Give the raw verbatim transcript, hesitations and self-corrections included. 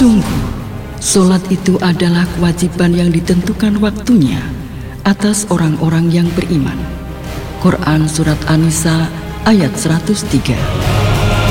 Sungguh, solat itu adalah kewajiban yang ditentukan waktunya atas orang-orang yang beriman. Quran Surat An-Nisa ayat seratus tiga.